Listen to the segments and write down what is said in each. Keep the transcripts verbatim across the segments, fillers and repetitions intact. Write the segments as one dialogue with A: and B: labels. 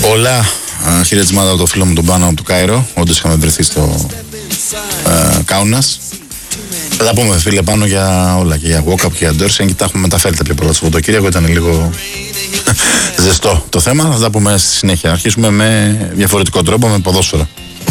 A: Πολλά uh, χαιρετισμάτα από το φίλο μου τον Πάνο από το Κάιρο. Όντως είχαμε βρεθεί στο uh, Κάουνας. Θα τα πούμε, φίλε, Πάνο, για όλα, και για walk-up και για Ντόρσεν, και τα έχουμε μεταφέρει τα πιο πολλά στο Σαββατοκύριακο. Ήταν λίγο ζεστό το θέμα. Θα τα πούμε στη συνέχεια. Αρχίσουμε με διαφορετικό τρόπο, με ποδόσφαιρα.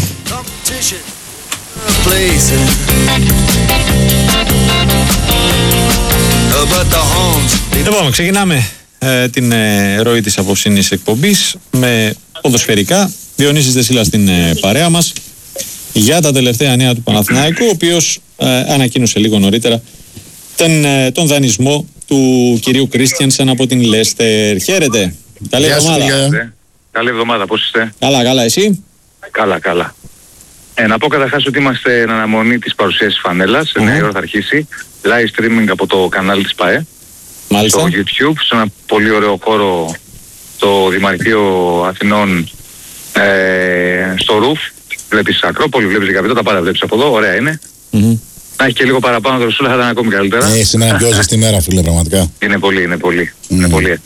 B: Λοιπόν, ξεκινάμε ε, την ε, ροή της απόψινής εκπομπής με ποδοσφαιρικά. Διονύσης Δεσίλα στην ε, παρέα μας για τα τελευταία νέα του Παναθηναϊκού, ο οποίος ε, ανακοίνωσε λίγο νωρίτερα τον, ε, τον δανεισμό του κυρίου Κρίστιανσεν από την Λέστερ. Χαίρετε. Καλή εβδομάδα.
C: Καλή εβδομάδα, πώς είστε?
B: Καλά, καλά, εσύ?
C: Καλά, καλά. Ε, να πω καταρχάς ότι είμαστε εν αναμονή της παρουσίασης φανέλας. Mm-hmm. εννιά ώρα θα αρχίσει. Live streaming από το κανάλι της ΠΑΕ.
B: Μάλιστα.
C: Στο YouTube, σε ένα πολύ ωραίο χώρο, το Δημαρχείο Αθηνών, ε, στο Ρουφ. Βλέπεις Ακρόπολη, βλέπεις Γαβιτό, τα πάντα βλέπεις από εδώ, ωραία είναι.
B: Mm-hmm.
C: Να έχει και λίγο παραπάνω το Ρωσούλα θα ήταν ακόμη καλύτερα.
A: Ναι, σήμερα είναι πιο ζεστή μέρα, φίλε, πραγματικά.
C: Είναι πολύ, είναι πολύ.
A: Mm.
C: Είναι πολύ.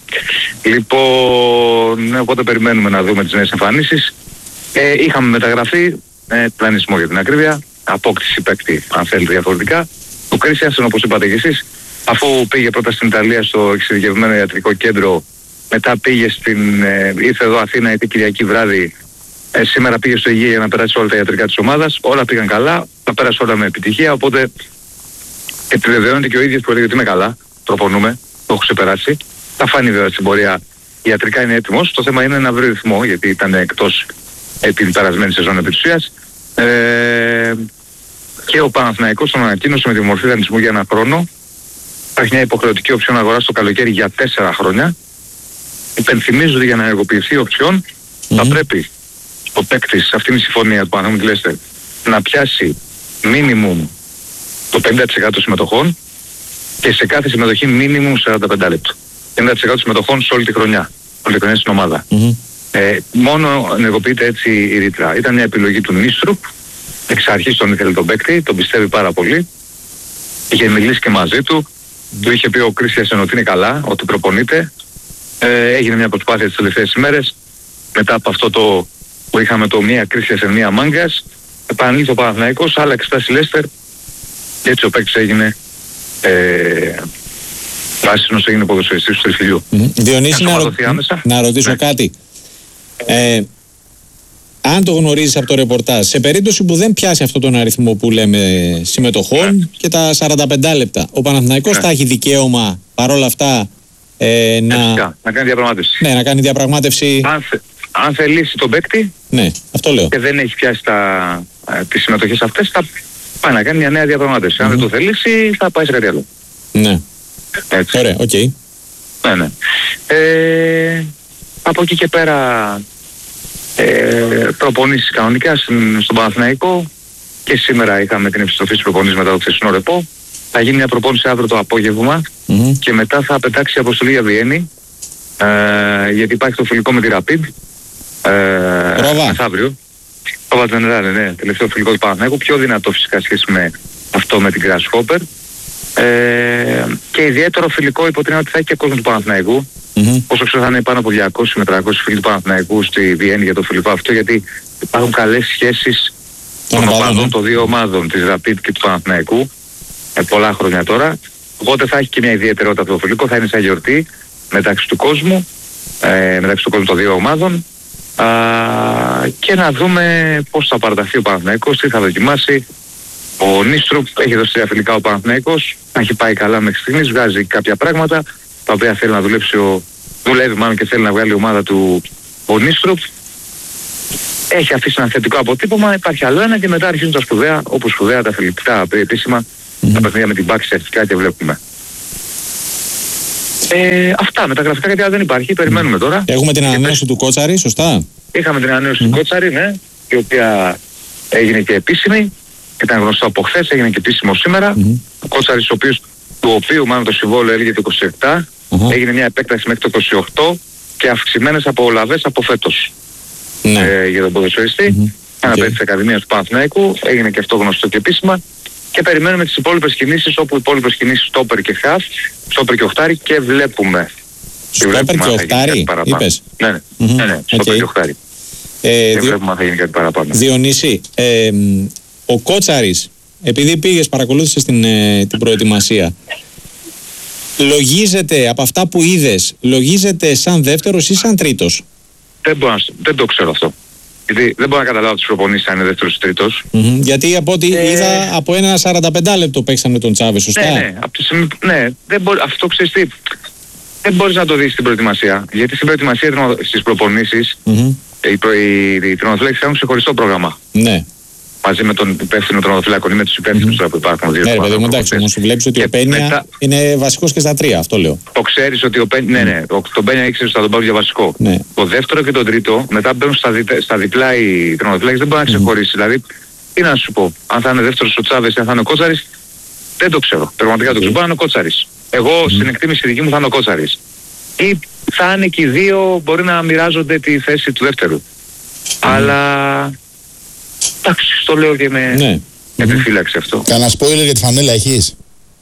C: Λοιπόν, οπότε περιμένουμε να δούμε τις νέες εμφανίσεις. Ε, είχαμε μεταγραφή, ε, πλανισμό για την ακρίβεια, απόκτηση παίκτη, αν θέλετε διαφορετικά. Ο Κρίστιανσεν, όπως είπατε και εσείς, αφού πήγε πρώτα στην Ιταλία στο εξειδικευμένο ιατρικό κέντρο, μετά πήγε στην, ε, ήρθε εδώ Αθήνα, γιατί Κυριακή βράδυ, ε, σήμερα πήγε στο Αιγαίο για να περάσει όλα τα ιατρικά της ομάδας. Όλα πήγαν καλά, τα πέρασε όλα με επιτυχία, οπότε επιβεβαιώνεται και ο ίδιος που έλεγε ότι είναι καλά, προπονούμε, το έχω ξεπεράσει. Θα φάνει βέβαια στην πορεία, ιατρικά είναι έτοιμος. Το θέμα είναι να βρει ρυθμό, γιατί ήταν εκτός ε, την περασμένη σεζόν επί της ουσίας. Ε, και ο Παναθηναϊκός τον ανακοίνωσε με τη μορφή δανεισμού για ένα χρόνο. Υπάρχει μια υποχρεωτική οψιόν αγοράς το καλοκαίρι για τέσσερα χρόνια. Υπενθυμίζω ότι για να ενεργοποιηθεί η οψιόν mm-hmm. θα πρέπει ο παίκτης σε αυτήν τη συμφωνία του Παναθηναϊκού Λέστερ να πιάσει minimum το πενήντα τοις εκατό συμμετοχών και σε κάθε συμμετοχή minimum σαράντα πέντε λεπτά. πενήντα τοις εκατό συμμετοχών σε όλη τη χρονιά. Όλη τη χρονιά στην ομάδα.
B: Mm-hmm.
C: Ε, μόνο ενεργοποιείται έτσι η ρήτρα. Ήταν μια επιλογή του Νίστρουπ. Εξ αρχής τον ήθελε τον παίκτη, τον πιστεύει πάρα πολύ. Είχε μιλήσει και μαζί του. Του είχε πει ο Κρίστιανσεν ότι είναι καλά, ότι προπονείται. Ε, έγινε μια προσπάθεια τις τελευταίες ημέρες. Μετά από αυτό το που είχαμε το μία Κρίστιανσεν, μία Μάγκας, επανήλθε ο Παναθηναϊκός, άλλαξε στάση Λέστερ και έτσι ο παίκτης έγινε ε, πράσινος, έγινε ποδοσφαιριστής του Τριφυλιού.
B: Mm-hmm. Διονύση, να, ρω... να ρωτήσω ναι. κάτι. Ε, αν το γνωρίζεις από το ρεπορτάζ, σε περίπτωση που δεν πιάσει αυτόν τον αριθμό που λέμε συμμετοχών ναι. και τα σαράντα πέντε λεπτά, ο Παναθηναϊκός ναι. θα έχει δικαίωμα παρόλα αυτά ε, να...
C: Φυσικά, να κάνει διαπραγμάτευση.
B: Ναι, να κάνει διαπραγμάτευση.
C: Αν, θε... αν θελήσει τον παίκτη
B: ναι, αυτό λέω.
C: Και δεν έχει πιάσει τα... τις συμμετοχές αυτές, θα πάει να κάνει μια νέα διαπραγμάτευση. Mm-hmm. Αν δεν το θελήσει, θα πάει σε κάτι άλλο.
B: Ναι.
C: Έτσι.
B: Ωραία, οκ. Okay.
C: Ναι, ναι. Ε, από εκεί και πέρα ε, προπονήσεις κανονικά στον Παναθηναϊκό και σήμερα είχαμε την επιστροφή στις προπονήσεις μετά το χθεσινό ρεπό. Θα γίνει μια προπόνηση αύριο το απόγευμα mm-hmm. και μετά θα πετάξει η αποστολή για Βιέννη ε, γιατί υπάρχει το φιλικό με τη Rapid ε, μεθαύριο. Πρόβα Τζενεράλε, ναι, τελευταίο φιλικό του Παναθηναϊκού, πιο δυνατό φυσικά σχέση με αυτό με την Grasshopper. Ε, και ιδιαίτερο φιλικό υπό την ότι θα έχει και κόσμο του Παναθηναϊκού. Mm-hmm. Όσο ξέρω θα είναι πάνω από διακόσιοι με τριακόσιοι φίλοι του Παναθηναϊκού στη Βιέννη για το φιλικό αυτό, γιατί υπάρχουν καλές σχέσεις των οπαδών των δύο ομάδων, της Rapid και του Παναθηναϊκού, ε, πολλά χρόνια τώρα. Οπότε θα έχει και μια ιδιαιτερότητα το φιλικό, θα είναι σαν γιορτή μεταξύ του κόσμου, ε, μεταξύ του κόσμου των δύο ομάδων. Α, και να δούμε πώς θα παραταχθεί ο Παναθηναϊκός, τι θα δοκιμάσει. Ο Νίστρουπ έχει δώσει τρία φιλικά ο Παναθηναϊκός, έχει πάει καλά μέχρι στιγμής, βγάζει κάποια πράγματα τα οποία θέλει να δουλέψει ο... δουλεύει μάλλον και θέλει να βγάλει η ομάδα του ο Νίστρουπ. Έχει αφήσει ένα θετικό αποτύπωμα, υπάρχει άλλο ένα και μετά αρχίζουν τα σπουδαία, όπως σπουδαία τα φιλικά επίσημα, mm-hmm. τα παιχνίδια με την Πάξη αρχικά και βλέπουμε. Ε, αυτά με τα γραφικά, γιατί δεν υπάρχει, περιμένουμε τώρα.
B: Έχουμε την ανανέωση του Κότσαρη, σωστά?
C: Είχαμε την ανανέωση mm. του Κότσαρη, ναι, η οποία έγινε και επίσημη. Ήταν γνωστό από χθες, έγινε και επίσημο σήμερα. Mm-hmm. Ο Κότσαρης, ο οποίος, του οποίου μάλλον το συμβόλαιο έλεγε το είκοσι επτά, mm-hmm. έγινε μια επέκταση μέχρι το είκοσι οκτώ και αυξημένες απολαβές από φέτος mm-hmm. ε, για τον ποδοσφαιριστή. Mm-hmm. Ένα okay. παιδί της Ακαδημίας του Παναθηναϊκού, έγινε και αυτό γνωστό και επίσημα. Και περιμένουμε τις υπόλοιπες κινήσεις, όπου οι υπόλοιπες κινήσεις στόπερ και χαφ, στόπερ και οχτάρι, και βλέπουμε
B: Στόπερ και οχτάρι, είπες.
C: Ναι, ναι,
B: Mm-hmm.
C: ναι, ναι, στόπερ
B: okay.
C: και οχτάρι.
B: Ε,
C: δεν
B: δι...
C: βλέπουμε αν θα γίνει κάτι παραπάνω.
B: Διονύση, ε, ο Κότσαρης, επειδή πήγες, παρακολούθησες την, ε, την προετοιμασία, λογίζεται από αυτά που είδες, λογίζεται σαν δεύτερος ή σαν τρίτος?
C: Δεν, μπορώ, δεν το ξέρω αυτό. Γιατί δεν μπορώ να καταλάβω τις προπονήσεις αν είναι δεύτερος ή τρίτος.
B: Mm-hmm. Γιατί από ό,τι
C: ε...
B: είδα από ένα σαράντα πέντε λεπτό παίξανε τον Τσάβε, σωστά?
C: Ναι, ναι, από τη στιγμή, ναι δεν μπορεί, αυτό ξέρεις τι, δεν μπορείς να το δεις στην προετοιμασία. Γιατί στην προετοιμασία, στις προπονήσεις, mm-hmm. οι, προ, οι, οι τερματοφύλακες κάνουν ξεχωριστό πρόγραμμα. Ναι. Μαζί με τον υπεύθυνο τερματοφύλακων ή με τους υπεύθυνους mm-hmm. που υπάρχουν.
B: Ναι, ρε παιδί μου, εντάξει, όμως βλέπεις ότι ο Πένια μετά... είναι βασικός και στα τρία, αυτό λέω.
C: Το ξέρεις ότι ο Πένια, mm. ναι, ναι, τον Πένια ήξερες ότι θα τον πάρουν για βασικό. Ναι. Το δεύτερο και το τρίτο, μετά μπαίνουν στα, δι, στα διπλά οι τερματοφύλακες, δεν μπορεί να ξεχωρίσει. Mm. Δηλαδή, τι να σου πω, αν θα είναι δεύτερος ο Τσάβες ή αν θα είναι ο Κότσαρης, δεν το ξέρω. Πραγματικά mm. το ξέρω. Μπορεί να είναι ο Κότσαρης. Εγώ mm. στην εκτίμηση δική μου θα είναι ο Κότσαρης. Ή θα είναι και οι δύο, μπορεί να μοιράζονται τη θέση του δεύτερου. Mm. Αλλά. Εντάξει, το λέω και με ναι. επιφύλαξη αυτό.
A: Κανένα spoiler για τη φανέλα έχεις?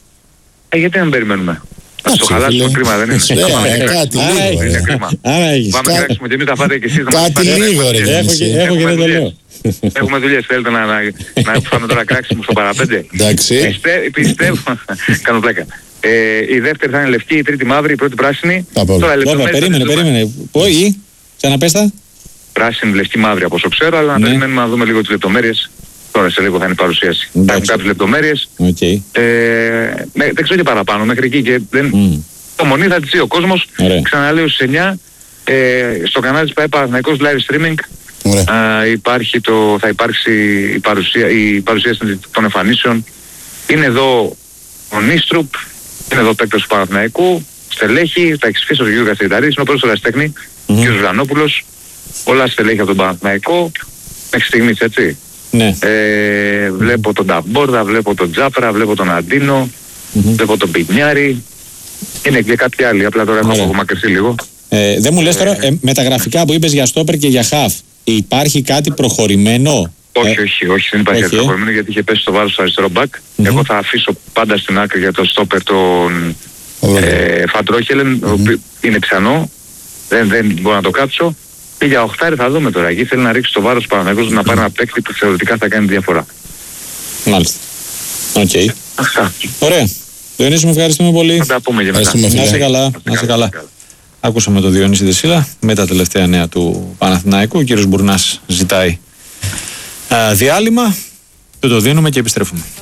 C: Ε, γιατί να μην περιμένουμε. Να το χαλάσουμε, κρίμα δεν είναι.
A: Κάτι λίγο.
C: Είναι κρίμα. Πάμε να κράξουμε και εμείς θα πάτε και εσείς.
A: Κάτι λίγο ρε.
B: Έχω και δεν το λέω.
C: Έχουμε δουλειές, θέλετε να φάμε τώρα κράξιμο στο παραπέντε?
A: Εντάξει.
C: Πιστεύω, κάνω πλάκα. Η δεύτερη θα είναι λευκή, η τρίτη μαύρη, η πρώτη πράσινη.
B: Περίμενε, περίμενε. Πόη, ξαναπέστα.
C: Πράσινη, λευκή, μαύρη από όσο ξέρω, αλλά να περιμένουμε να δούμε λίγο τις λεπτομέρειες. Τώρα σε λίγο θα είναι η παρουσίαση. Θα έχουν κάποιες λεπτομέρειες.
B: Okay.
C: Ε, με, δεν ξέρω και παραπάνω μέχρι εκεί και δεν... Mm. Το μονή θα τη ζει ο κόσμος. Ξαναλέω στις εννιά. Ε, στο κανάλι της ΠΑΕ Παναθηναϊκός live streaming. Α, υπάρχει το, θα υπάρξει η, παρουσία, η παρουσίαση των εμφανίσεων. Είναι εδώ ο Νίστρουπ. Είναι εδώ παίκτες του Παναθηναϊκού. Στελέχη. Θα εξηγήσω ο Γιώργος Καστριταρής. Είναι ο πρώτος ερασιτέχνη. Mm. Ο κ. Ζανόπουλος. Όλα στελέχη από τον Παναθηναϊκό. Μέχρι στιγμής, έτσι. Ναι. Ε, βλέπω τον Ταμπόρδα, βλέπω τον Τζάπρα, βλέπω τον Αντίνο, mm-hmm. βλέπω τον Πινιάρη. Είναι και κάποιοι άλλοι, απλά τώρα έχω απομακρυνθεί λίγο.
B: Ε, δεν μου λες τώρα, ε, με τα γραφικά που είπες για στόπερ και για χαφ, υπάρχει κάτι προχωρημένο?
C: Όχι, ε, όχι, όχι, δεν υπάρχει κάτι προχωρημένο γιατί είχε πέσει το βάρος στο αριστερό μπακ. Mm-hmm. Εγώ θα αφήσω πάντα στην άκρη για το στόπερ τον mm-hmm. ε, Φαντρόχελεν, mm-hmm. είναι πιθανό, δεν, δεν μπορώ να το κάψω. Και για οχτάρι θα δούμε τώρα. Εκεί θέλει να ρίξει το βάρος Παναθηναϊκός να πάρει ένα παίκτη που θεωρητικά θα κάνει διαφορά.
B: Μάλιστα. Οκ. Okay. Ωραία. Διονύση, με ευχαριστούμε πολύ.
C: Θα τα πούμε για μετά.
B: Να είσαι καλά. Να είσαι καλά. Ακούσαμε τον Διονύση Δεσίλα με τα τελευταία νέα του Παναθηναϊκού. Ο κύριος Μπουρνάς ζητάει α, διάλειμμα. Του το δίνουμε και επιστρέφουμε.